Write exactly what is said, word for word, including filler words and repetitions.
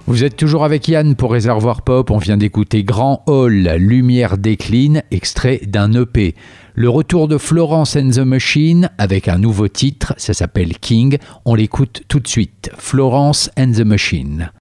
Vous êtes toujours avec Yann pour Réservoir Pop. On vient d'écouter Grand Hall, Lumière décline, extrait d'un E P. Le retour de Florence and the Machine avec un nouveau titre, ça s'appelle King. On l'écoute tout de suite. Florence and the Machine.